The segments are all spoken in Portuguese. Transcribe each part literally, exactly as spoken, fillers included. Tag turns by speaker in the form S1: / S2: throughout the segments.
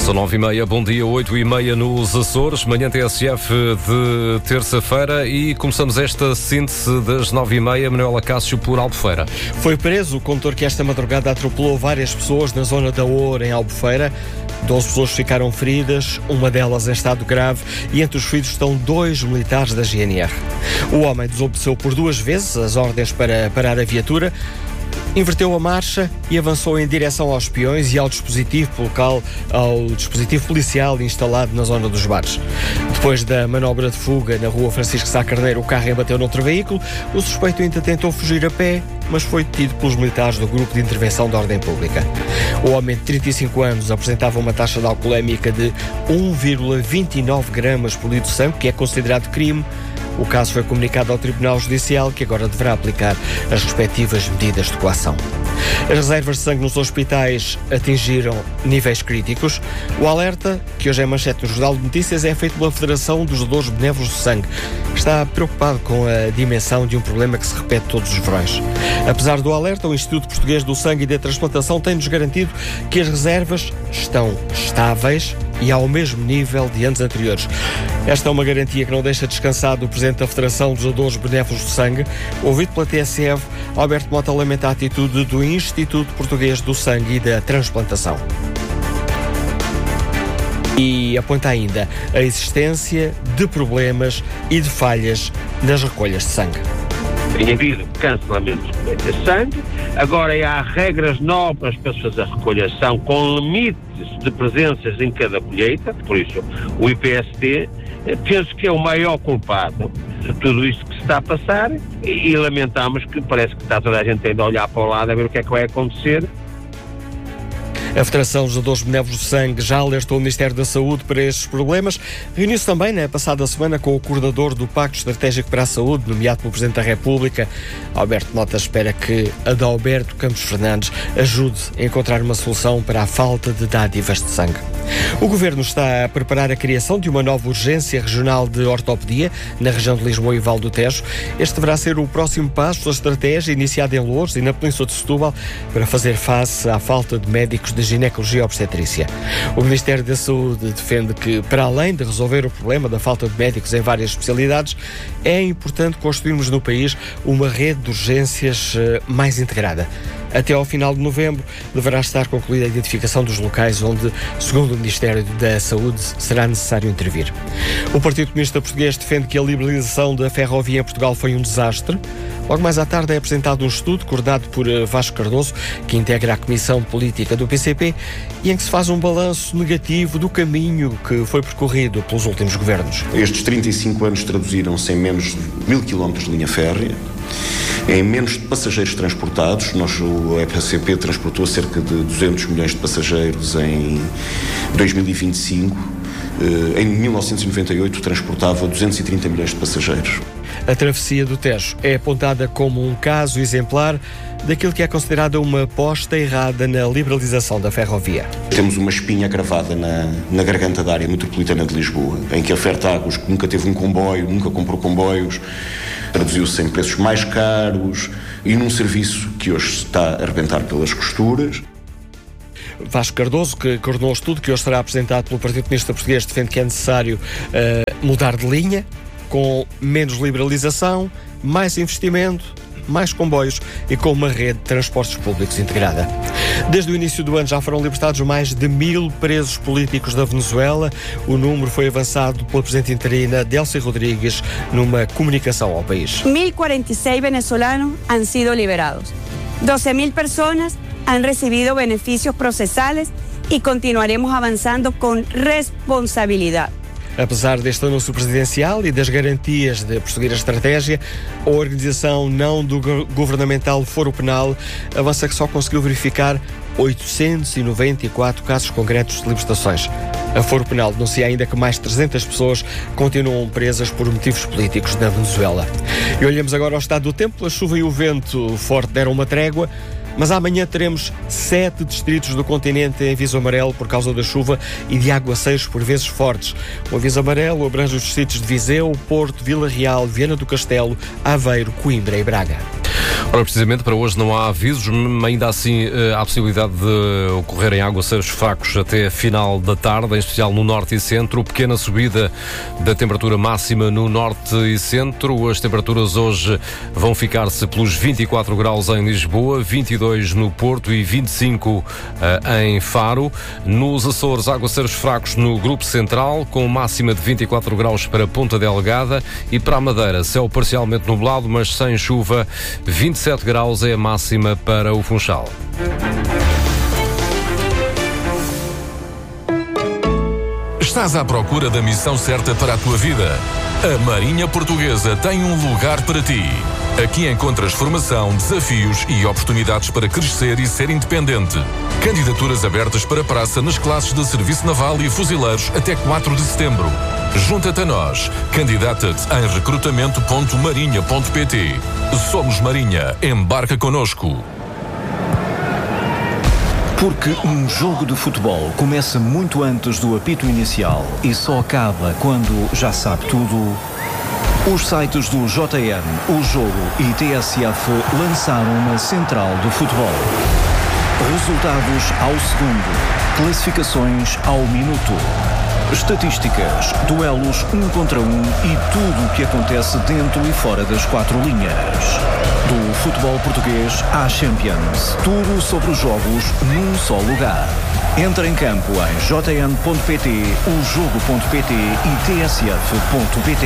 S1: São nove e meia, bom dia, oito e meia nos Açores, manhã T S F de terça-feira e começamos esta síntese das nove e meia, Manuela Cássio, por Albufeira.
S2: Foi preso o condutor que esta madrugada atropelou várias pessoas na zona da Oura, em Albufeira. doze pessoas ficaram feridas, uma delas em estado grave, e entre os feridos estão dois militares da G N R. O homem desobedeceu por duas vezes as ordens para parar a viatura, inverteu a marcha e avançou em direção aos peões e ao dispositivo local, ao dispositivo policial instalado na zona dos bares. Depois da manobra de fuga na rua Francisco Sá Carneiro, o carro embateu noutro veículo. O suspeito ainda tentou fugir a pé, mas foi detido pelos militares do Grupo de Intervenção da Ordem Pública. O homem de trinta e cinco anos apresentava uma taxa de alcoolémica de um vírgula vinte e nove gramas por litro de sangue, que é considerado crime. O caso foi comunicado ao Tribunal Judicial, que agora deverá aplicar as respectivas medidas de coação. As reservas de sangue nos hospitais atingiram níveis críticos. O alerta, que hoje é manchete no Jornal de Notícias, é feito pela Federação dos Doadores Benévolos de Sangue, que está preocupado com a dimensão de um problema que se repete todos os verões. Apesar do alerta, o Instituto Português do Sangue e da Transplantação tem-nos garantido que as reservas estão estáveis e ao mesmo nível de anos anteriores. Esta é uma garantia que não deixa descansado o Presidente da Federação dos Doadores Benévolos de Sangue. Ouvido pela T S F, Alberto Mota lamenta a atitude do Instituto Português do Sangue e da Transplantação. E aponta ainda a existência de problemas e de falhas nas recolhas de sangue.
S3: Tem havido cancelamentos de recolha de sangue, agora há regras novas para se fazer a recolhação com limites de presenças em cada colheita, por isso o I P S T penso que é o maior culpado de tudo isto que se está a passar e, e lamentamos que parece que está toda a gente ainda a olhar para o lado a ver o que é que vai acontecer.
S2: A Federação dos Doadores Benévolos de Sangue já alertou o Ministério da Saúde para estes problemas. Reuniu-se também na passada semana com o coordenador do Pacto Estratégico para a Saúde, nomeado pelo Presidente da República. Alberto Mota espera que Adalberto Campos Fernandes ajude a encontrar uma solução para a falta de dádivas de sangue. O Governo está a preparar a criação de uma nova urgência regional de ortopedia na região de Lisboa e Val do Tejo. Este deverá ser o próximo passo da estratégia iniciada em Loures e na Península de Setúbal para fazer face à falta de médicos de ginecologia e obstetrícia. O Ministério da Saúde defende que, para além de resolver o problema da falta de médicos em várias especialidades, é importante construirmos no país uma rede de urgências mais integrada. Até ao final de novembro deverá estar concluída a identificação dos locais onde, segundo o Ministério da Saúde, será necessário intervir. O Partido Comunista Português defende que a liberalização da ferrovia em Portugal foi um desastre. Logo mais à tarde é apresentado um estudo coordenado por Vasco Cardoso, que integra a Comissão Política do P C P, e em que se faz um balanço negativo do caminho que foi percorrido pelos últimos governos.
S4: Estes trinta e cinco anos traduziram-se em menos de mil quilómetros de linha férrea, em menos de passageiros transportados. Nós, o P C P transportou cerca de duzentos milhões de passageiros em dois mil e vinte e cinco. Em mil novecentos e noventa e oito transportava duzentos e trinta milhões de passageiros.
S2: A travessia do Tejo é apontada como um caso exemplar daquilo que é considerada uma aposta errada na liberalização da ferrovia.
S4: Temos uma espinha cravada na, na garganta da área metropolitana de Lisboa, em que a Fertagos, que nunca teve um comboio, nunca comprou comboios, traduziu-se em preços mais caros e num serviço que hoje está a arrebentar pelas costuras.
S2: Vasco Cardoso, que coordenou o estudo que hoje será apresentado pelo Partido Comunista Português, defende que é necessário uh, mudar de linha, com menos liberalização, mais investimento, mais comboios e com uma rede de transportes públicos integrada. Desde o início do ano já foram libertados mais de mil presos políticos da Venezuela. O número foi avançado pela presidente interina Delcy Rodrigues numa comunicação ao país.
S5: mil e quarenta e seis venezolanos han sido liberados. doze mil pessoas han recibido beneficios procesales y continuaremos avanzando con responsabilidad.
S2: Apesar deste anúncio presidencial e das garantias de prosseguir a estratégia, a organização não do governamental Foro Penal avança que só conseguiu verificar oitocentos e noventa e quatro casos concretos de libertações. A Foro Penal denuncia ainda que mais de trezentas pessoas continuam presas por motivos políticos na Venezuela. E olhamos agora ao estado do tempo. A chuva e o vento forte deram uma trégua, mas amanhã teremos sete distritos do continente em aviso amarelo por causa da chuva e de aguaceiros por vezes fortes. O aviso amarelo abrange os distritos de Viseu, Porto, Vila Real, Viana do Castelo, Aveiro, Coimbra e Braga.
S1: Ora, precisamente para hoje não há avisos, ainda assim há a possibilidade de ocorrerem aguaceiros fracos até a final da tarde, em especial no norte e centro. Pequena subida da temperatura máxima no norte e centro. As temperaturas hoje vão ficar-se pelos vinte e quatro graus em Lisboa, vinte e dois no Porto e vinte e cinco uh, em Faro. Nos Açores, aguaceiros fracos no Grupo Central, com máxima de vinte e quatro graus para Ponta Delgada, e para a Madeira, céu parcialmente nublado, mas sem chuva, vinte e sete graus é a máxima para o Funchal.
S6: Estás à procura da missão certa para a tua vida? A Marinha Portuguesa tem um lugar para ti. Aqui encontras formação, desafios e oportunidades para crescer e ser independente. Candidaturas abertas para praça nas classes de Serviço Naval e Fuzileiros até quatro de setembro. Junta-te a nós. Candidata-te em recrutamento ponto marinha ponto pt. Somos Marinha. Embarca connosco.
S7: Porque um jogo de futebol começa muito antes do apito inicial e só acaba quando já sabe tudo. Os sites do J N, O Jogo e T S F lançaram uma central do futebol. Resultados ao segundo, classificações ao minuto, estatísticas, duelos um contra um e tudo o que acontece dentro e fora das quatro linhas. Do futebol português à Champions, tudo sobre os jogos num só lugar. Entra em campo em j n ponto p t, o jogo ponto p t e t s f ponto p t.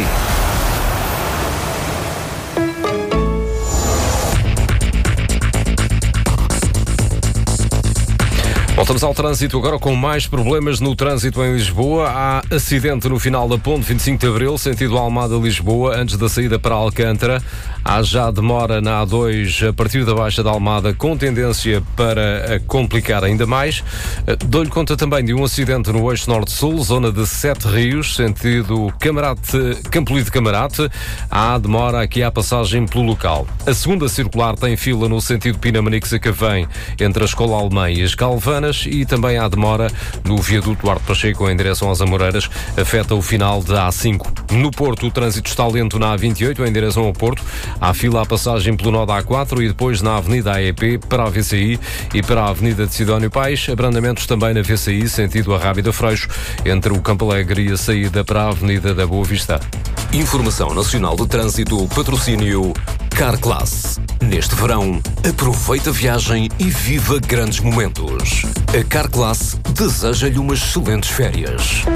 S1: Voltamos ao trânsito agora com mais problemas no trânsito em Lisboa. Há acidente no final da ponte vinte e cinco de Abril, sentido Almada-Lisboa, antes da saída para Alcântara. Há já demora na A dois a partir da Baixa da Almada, com tendência para complicar ainda mais. Dou-lhe conta também de um acidente no eixo norte-sul, zona de Sete Rios, sentido Camarate, Campolide Camarate. Há demora aqui à passagem pelo local. A segunda circular tem fila no sentido Pinamanique-Sacavém, entre a Escola Alemã e as Calvanas. E também há demora no viaduto Duarte Pacheco em direção às Amoreiras, afeta o final da A cinco. No Porto, o trânsito está lento na A vinte e oito em direção ao Porto. Há fila à passagem pelo nó da A quatro e depois na Avenida A E P para a V C I e para a Avenida de Sidónio Pais. Abrandamentos também na V C I, sentido Arrábida Freixo, entre o Campo Alegre e a saída para a Avenida da Boa Vista.
S8: Informação Nacional de Trânsito, patrocínio Carclass. Neste verão, aproveita a viagem e viva grandes momentos. A Carclass deseja-lhe umas excelentes férias.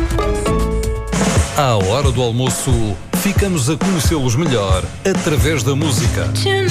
S9: À hora do almoço, ficamos a conhecê-los melhor através da música.